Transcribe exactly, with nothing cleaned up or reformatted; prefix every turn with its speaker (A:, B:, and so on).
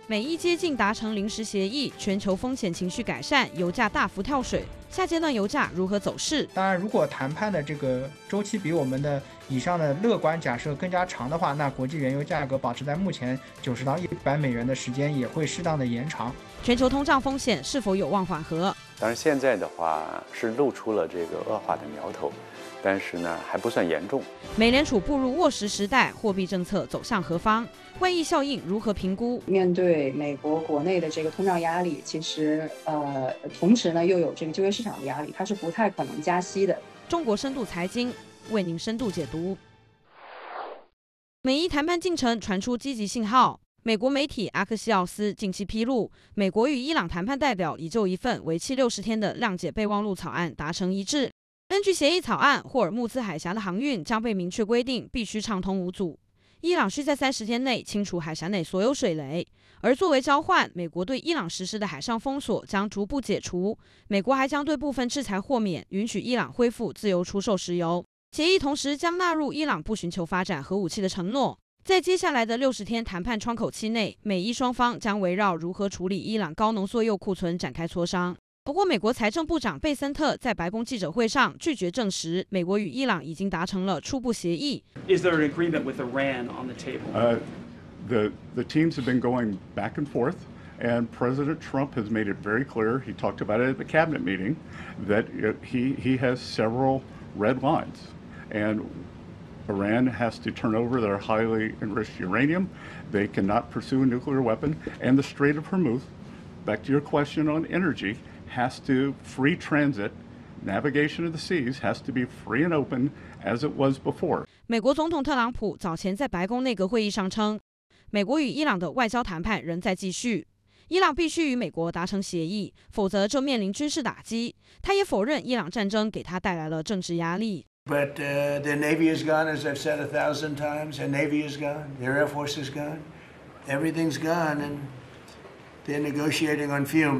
A: 美伊接近达成临时协议，全球风险情绪改善，油价大幅跳水。下阶段油价如何走势？
B: 当然，如果谈判的这个周期比我们的以上的乐观假设更加长的话，那国际原油价格保持在目前九十到一百美元的时间也会适当的延长。
A: 全球通胀风险是否有望缓和？
C: 当然，现在的话是露出了这个恶化的苗头，但是呢还不算严重。
A: 美联储步入沃时时代，货币政策走向何方？外溢效应如何评估？
D: 面对美国国内的这个通胀压力，其实呃，同时呢又有这个就业市场的压力，它是不太可能加息的。
A: 中国深度财经为您深度解读。美伊谈判进程传出积极信号。美国媒体阿克西奥斯近期披露，美国与伊朗谈判代表已就一份为期六十天的谅解备忘录草案达成一致。根据协议草案，霍尔木兹海峡的航运将被明确规定必须畅通无阻。伊朗需在三十天内清除海峡内所有水雷，而作为交换，美国对伊朗实施的海上封锁将逐步解除。美国还将对部分制裁豁免，允许伊朗恢复自由出售石油。协议同时将纳入伊朗不寻求发展核武器的承诺。在接下来的六十天谈判窗口期内，美伊双方将围绕如何处理伊朗高浓缩铀库存展开磋商。不过，美国财政部长贝森特在白宫记者会上拒绝证实，美国与伊朗已经达成了初步协议。
E: Is there an agreement with Iran on the table?
F: Uh, the the teams have been going back and forth, and President Trump has made it very clear. He talked about it at the cabinet meeting that he he has several red lines, and Iran has to turn over their highly enriched uranium. They cannot pursue a nuclear weapon, and the Strait of Hormuz. Back to your question on energy. Has to free transit, navigation of the seas has to be free and open as it was before.
A: 美国总统特朗普早前在白宫内阁会议上称，美国与伊朗的外交谈判仍在继续，伊朗必须与美国达成协议，否则就面临军事打击。他也否认伊朗战争给他带来了政治压力。
G: But uh, their navy is gone, as I've said a thousand times. Their navy is gone. Their air force is gone. Everything's gone, and they're negotiating on fumes.